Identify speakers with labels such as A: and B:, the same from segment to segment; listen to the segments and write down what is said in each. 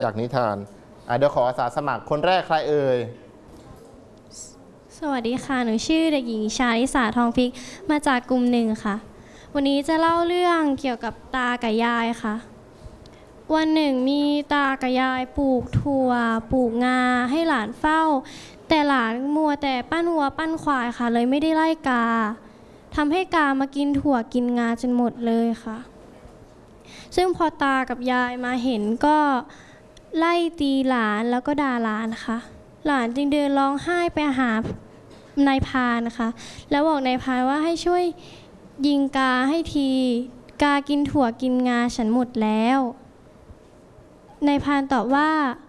A: จากนิทานเดี๋ยวขออาสาสมัครคนแรกใครเอ่ย
B: สวัสดีค่ะหนูชื่อเด็กหญิงชาลิสาทองพริกมาจากกลุ่ม 1ค่ะวันนี้จะเล่าเรื่องเกี่ยวกับตากับยายค่ะวันหนึ่งมีตากับยายปลูกถั่วปลูกงาให้หลานเฝ้าแต่หลานมัวแต่ปั้นวัวปั้นควายค่ะเลยไม่ได้ไล่กาทำให้กามากินถั่วกินงาจนหมดเลยค่ะซึ่งพอตากับยายมาเห็นก็ไล่ตีหลานแล้วก็ด่าหลานค่ะหลานจึงเดินร้องไห้ไปหานายพรานนะคะแล้วบอกนายพรานว่าให้ช่วยยิงกาให้ทีกากินถั่วกินงาฉันหมดแล้วนายพรานตอบว่า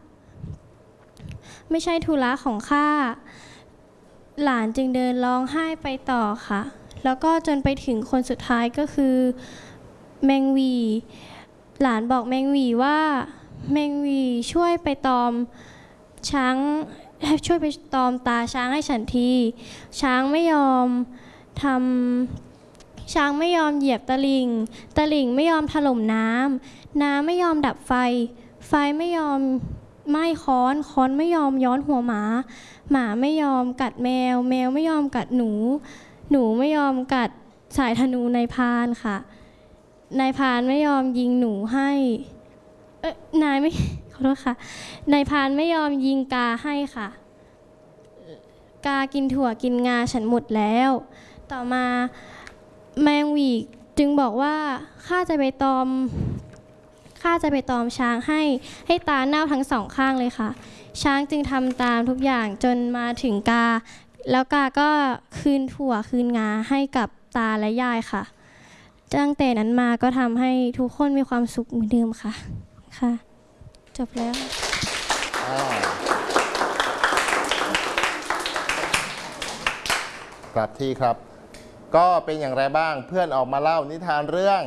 B: ไม่ใช่ธุระของข้าหลานจึงเดินร้องไห้ไปต่อค่ะแล้วก็จนไปถึงคนสุดท้ายก็คือแมงวีหลานบอกแมงวีว่าแมงวีช่วยไปตอมช้างช่วยไปตอมตาช้างให้ฉันทีช้างไม่ยอมทำช้างไม่ยอมเหยียบตะลิ่งไม่ยอมถล่มน้ำไม่ยอมดับไฟไม่ยอมไหม้ค้อนไม่ยอมย้อนหัวหมาไม่ยอมกัดแมวไม่ยอมกัดหนูไม่ยอมกัดสายธนูนายพรานค่ะนายพรานไม่ยอมยิงหนูให้นายไม่ขอโทษค่ะนายพรานไม่ยอมยิงกาให้ค่ะกากินถั่วกินงาฉันหมดแล้วต่อมาแมงหวีจึงบอกว่าข้าจะไปตอมช้างให้ตาเน่าทั้งสองข้างเลยค่ะช้างจึงทำตามทุกอย่างจนมาถึงกาแล้วกาก็คืนถั่วคืนงาให้กับตาและยายค่ะตั้งแต่นั้นมาก็ทำให้ทุกคนมีความสุขเหมือนเดิมค่ะค่ะจบแล้ว
A: กลับที่ครับก็เป็นอย่างไรบ้างเพื่อนออกมาเล่านิทานเรื่อง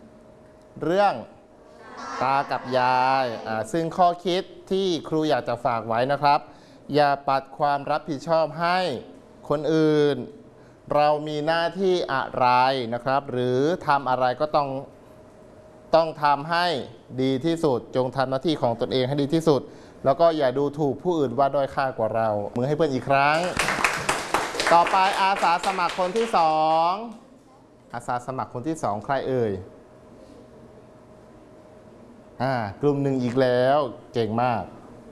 A: ตากับยายซึ่งข้อคิดที่ครูอยากจะฝากไว้นะครับอย่าปัดความรับผิดชอบให้คนอื่นเรามีหน้าที่อะไรนะครับหรือทำอะไรก็ต้องทำให้ดีที่สุดจงทำหน้าที่ของตนเองให้ดีที่สุดแล้วก็อย่าดูถูกผู้อื่นว่าด้อยค่ากว่าเรามือให้เพื่อนอีกครั้งต่อไปอาสาสมัครคนที่สองอาสาสมัครคนที่สองใครเอ่ยกลุ่ม 1อีกแล้วเก่งมาก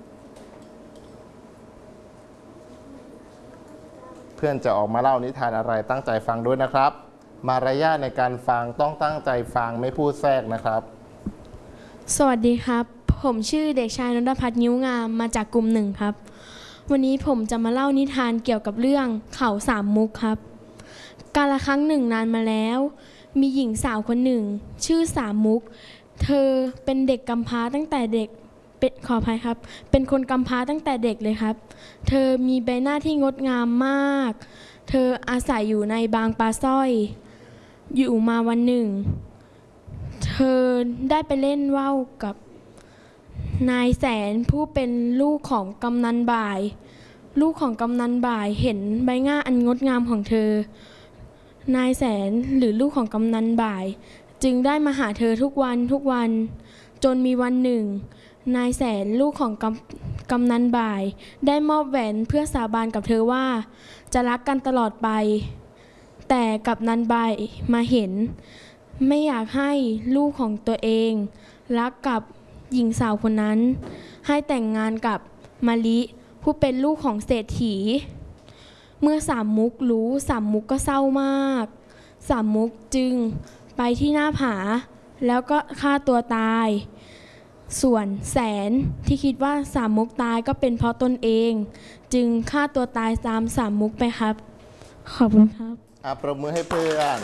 A: เพื่อนจะออกมาเล่านิทานอะไรตั้งใจฟังด้วยนะครับมารยาทในการฟังต้องตั้งใจฟังไม่พูดแทรกนะครับ
C: สวัสดีครับผมชื่อเด็กชายนนทพัฒน์นิ้วงามมาจากกลุ่ม 1ครับวันนี้ผมจะมาเล่านิทานเกี่ยวกับเรื่องเขาสามมุกครับกาลครั้งหนึ่งนานมาแล้วมีหญิงสาวคนหนึ่งชื่อสามมุกเธอเป็นเด็กกำพร้าตั้งแต่เด็กขออภัยครับเป็นคนกำพร้าตั้งแต่เด็กเลยครับเธอมีใบหน้าที่งดงามมากเธออาศัยอยู่ในบางปลาสร้อยอยู่มาวันหนึ่งเธอได้ไปเล่นว่าวกับนายแสนผู้เป็นลูกของกำนันบ่ายเห็นใบหน้าอันงดงามของเธอนายแสนหรือลูกของกำนันบ่ายจึงได้มาหาเธอทุกวันจนมีวันหนึ่งนายแสนลูกของกำนันบ่ายได้มอบแหวนเพื่อสาบานกับเธอว่าจะรักกันตลอดไปแต่กับนันบ่ายมาเห็นไม่อยากให้ลูกของตัวเองรักกับหญิงสาวคนนั้นให้แต่งงานกับมะลิผู้เป็นลูกของเศรษฐีเมื่อสามมุกรู้สามมุกก็เศร้ามากสามมุกจึงไปที่หน้าผาแล้วก็ฆ่าตัวตายส่วนแสนที่คิดว่าสามมุกตายก็เป็นเพราะตนเองจึงฆ่าตัวตายตามสามมุกไปครับขอบคุณครับ
A: ปรบมือให้เพื่อน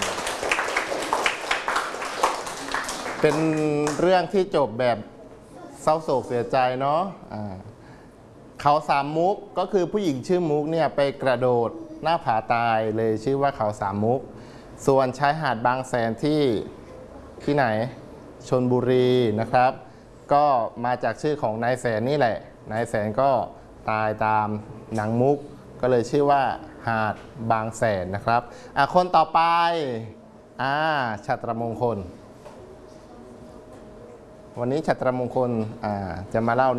A: เป็นเรื่องที่จบแบบเศร้าโศกเสียใจเนาะเขาสามมุกก็คือผู้หญิงชื่อมุกเนี่ยไปกระโดดหน้าผาตายเลยชื่อว่าเขาสามมุกส่วนชายหาดบางแสนที่ไหนชลบุรีนะครับก็มาจากชื่อของนายแสนนี่แหละนายแสนก็ตายตามนางมุกก็เลยชื่อว่าหาดบางแสนนะครับคนต่อไปฉัตรมงคลวันนี้ฉัตรมงคลจะมาเล่า